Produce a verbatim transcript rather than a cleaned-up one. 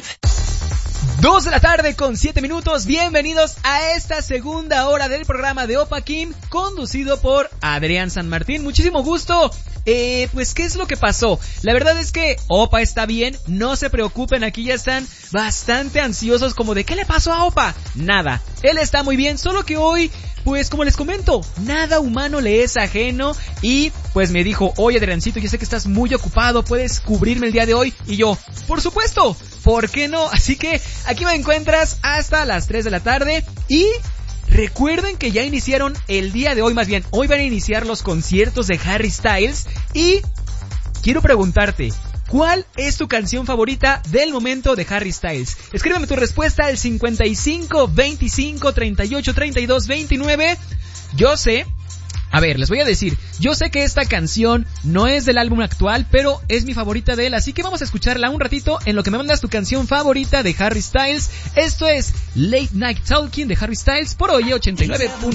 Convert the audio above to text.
Dos de la tarde con siete minutos, bienvenidos a esta segunda hora del programa de Opa Kim, conducido por Adrián San Martín. Muchísimo gusto. Eh, pues, ¿qué es lo que pasó? La verdad es que Opa está bien, no se preocupen, aquí ya están bastante ansiosos como de ¿qué le pasó a Opa? Nada, él está muy bien, solo que hoy, pues como les comento, nada humano le es ajeno y pues me dijo, oye Adriancito, yo sé que estás muy ocupado, ¿puedes cubrirme el día de hoy? Y yo, por supuesto, ¿por qué no? Así que aquí me encuentras hasta las tres de la tarde y recuerden que ya iniciaron el día de hoy, más bien, hoy van a iniciar los conciertos de Harry Styles y quiero preguntarte, ¿cuál es tu canción favorita del momento de Harry Styles? Escríbeme tu respuesta al cincuenta y cinco, veinticinco, treinta y ocho, treinta y dos, veintinueve. Yo sé, a ver, les voy a decir, yo sé que esta canción no es del álbum actual, pero es mi favorita de él, así que vamos a escucharla un ratito en lo que me mandas tu canción favorita de Harry Styles. Esto es Late Night Talking de Harry Styles por Oye ochenta y nueve.